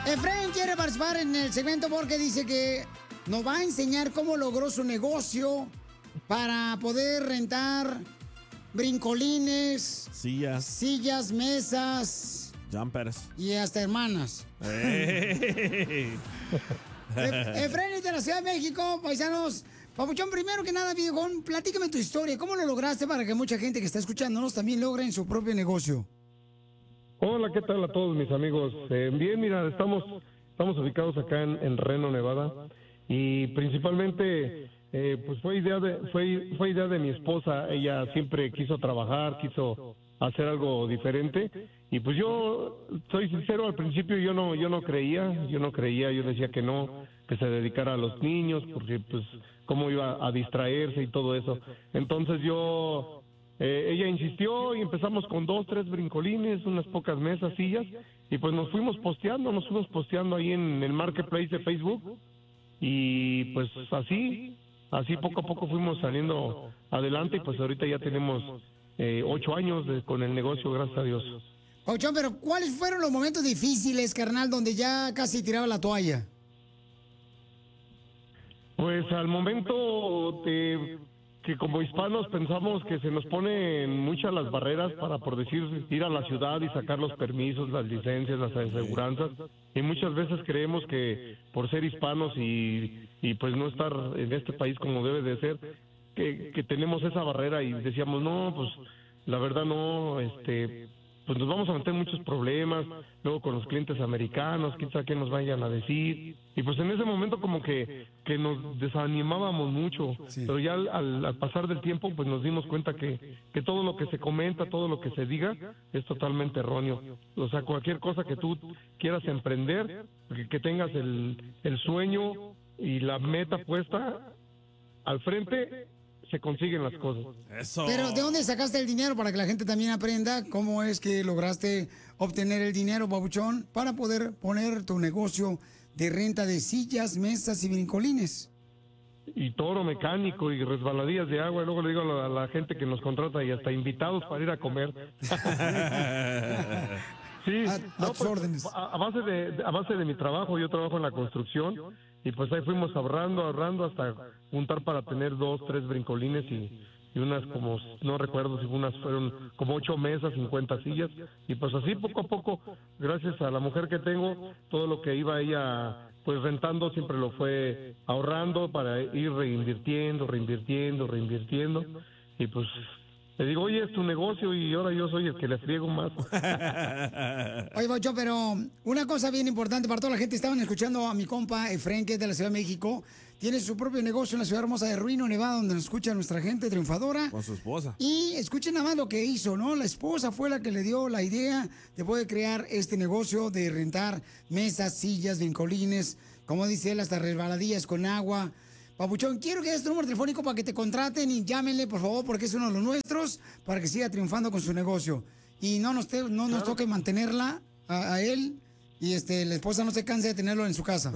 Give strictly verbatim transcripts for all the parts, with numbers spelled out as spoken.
Efraín quiere participar en el segmento porque dice que nos va a enseñar cómo logró su negocio para poder rentar brincolines, sillas, sillas, mesas, jumpers y hasta hermanas. Hey. E- Efraín de la Ciudad de México, paisanos. Papuchón, primero que nada, viejón, platícame tu historia. ¿Cómo lo lograste para que mucha gente que está escuchándonos también logren su propio negocio? Hola, ¿qué tal a todos mis amigos? Eh, bien, mira, estamos estamos ubicados acá en, en Reno, Nevada, y principalmente eh, pues fue idea de fue fue idea de mi esposa. Ella siempre quiso trabajar, quiso hacer algo diferente, y pues yo soy sincero, al principio yo no yo no creía, yo no creía, yo decía que no, que se dedicara a los niños, porque pues cómo iba a distraerse y todo eso. Entonces yo Eh, ella insistió y empezamos con dos, tres brincolines, unas pocas mesas, sillas, y pues nos fuimos posteando, nos fuimos posteando ahí en el marketplace de Facebook, y pues así, así poco a poco fuimos saliendo adelante, y pues ahorita ya tenemos eh, ocho años de, con el negocio, gracias a Dios. Papuchón, pero ¿cuáles fueron los momentos difíciles, carnal, donde ya casi tiraba la toalla? Pues al momento de que como hispanos pensamos que se nos ponen muchas las barreras para, por decir, ir a la ciudad y sacar los permisos, las licencias, las aseguranzas, y muchas veces creemos que por ser hispanos y, y pues no estar en este país como debe de ser, que, que tenemos esa barrera, y decíamos, no, pues la verdad no, este, pues nos vamos a meter en muchos problemas, luego con los clientes americanos, quién sabe qué nos vayan a decir, y pues en ese momento como que, que nos desanimábamos mucho, sí. Pero ya al, al, al pasar del tiempo pues nos dimos cuenta que, que todo lo que se comenta, todo lo que se diga es totalmente erróneo. O sea, cualquier cosa que tú quieras emprender, que, que tengas el, el sueño y la meta puesta al frente, se consiguen las cosas. Eso. Pero ¿de dónde sacaste el dinero para que la gente también aprenda cómo es que lograste obtener el dinero, babuchón, para poder poner tu negocio de renta de sillas, mesas y brincolines? Y toro mecánico y resbaladillas de agua, y luego le digo a la, a la gente que nos contrata, y hasta invitados para ir a comer. Sí, a, no, a tus pues, órdenes. A, a base de, a base de mi trabajo, yo trabajo en la construcción, y pues ahí fuimos ahorrando, ahorrando hasta juntar para tener dos, tres brincolines y, y unas como, no recuerdo si unas fueron como ocho mesas, cincuenta sillas, y pues así poco a poco, gracias a la mujer que tengo, todo lo que iba ella pues rentando siempre lo fue ahorrando para ir reinvirtiendo, reinvirtiendo, reinvirtiendo, y pues le digo, oye, es tu negocio y ahora yo soy el que le friego más. Oye, Bocho, pero una cosa bien importante para toda la gente, estaban escuchando a mi compa Efraín, que es de la Ciudad de México, tiene su propio negocio en la ciudad hermosa de Reno, Nevada, donde nos escucha nuestra gente triunfadora. Con su esposa. Y escuchen nada más lo que hizo, ¿no? La esposa fue la que le dio la idea de poder crear este negocio de rentar mesas, sillas, brincolines, como dice él, hasta resbaladillas con agua. Papuchón, quiero que des tu número telefónico para que te contraten y llámenle, por favor, porque es uno de los nuestros, para que siga triunfando con su negocio. Y no nos, te, no nos toque mantenerla a, a él, y este la esposa no se canse de tenerlo en su casa.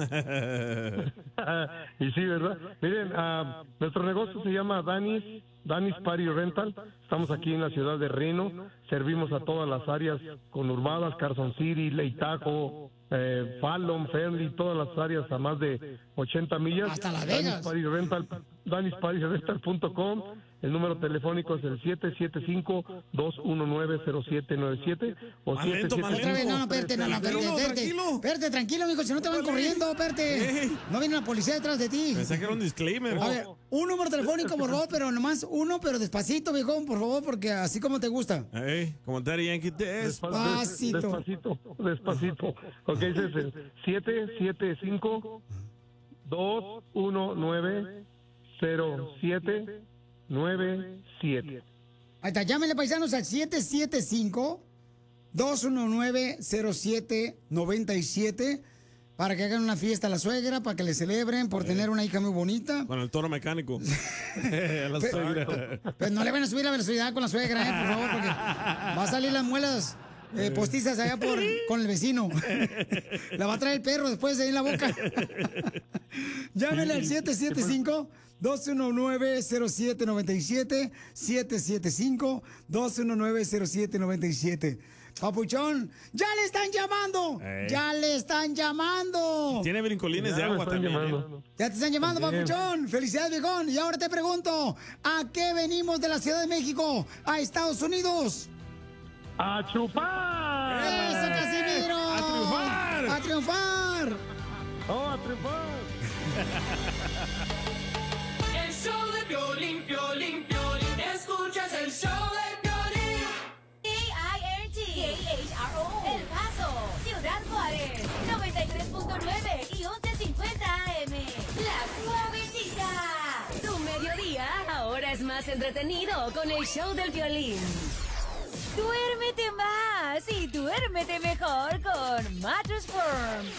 Y sí, ¿verdad? Miren, uh, nuestro negocio se llama Danis, Danis Party Rental. Estamos aquí en la ciudad de Reno. Servimos a todas las áreas conurbadas, Carson City, Lake Tahoe, eh, Fallon, Fairley, todas las áreas a más de ochenta millas. Hasta Las Vegas. Danis Party Rental, Danis Party Rental punto com. El número telefónico es el siete siete cinco, dos uno nueve, cero siete nueve siete o siete siete cinco. Otra vez, no, no, espérate, no, no, espérate, espérate. Espérate, tranquilo, amigo, si no te van corriendo, espérate. No viene la policía detrás de ti. Pensé que era un disclaimer. A ver, un número telefónico, por favor, pero nomás uno, pero despacito, viejón, por favor, porque así como te gusta. Hey, como Daddy Yankee, despacito. Despacito, despacito. Ok, ese es el siete siete cinco, dos uno nueve, cero siete nueve siete. Ahí está, llámenle, paisanos, al siete siete cinco, dos uno nueve, cero siete nueve siete para que hagan una fiesta a la suegra, para que le celebren por eh. tener una hija muy bonita. Con el toro mecánico. A la suegra. Pues no le van a subir la velocidad con la suegra, eh, por favor, porque va a salir las muelas eh, postizas allá por, con el vecino. La va a traer el perro después de ahí en la boca. Llámenle al siete siete cinco, dos uno nueve, cero siete nueve siete, siete siete cinco, dos uno nueve, cero siete nueve siete. Papuchón, ya le están llamando. Ey. Ya le están llamando. Tiene brincolines de agua también. ¿eh? Ya te están llamando, También. Papuchón. Felicidades, viejón. Y ahora te pregunto, ¿a qué venimos de la Ciudad de México a Estados Unidos? ¡A chupar! ¡Eso, Casimiro! ¡A triunfar! ¡A triunfar! ¡Oh, a triunfar! El show de Piolín, Piolín, Piolín. Escuchas el show de Piolín. K I R T K H R O El Paso, Ciudad Juárez, noventa y tres punto nueve y once cincuenta A M. La Suavecita. Tu mediodía ahora es más entretenido con el show del violín. Duérmete más y duérmete mejor con Mattress Firm.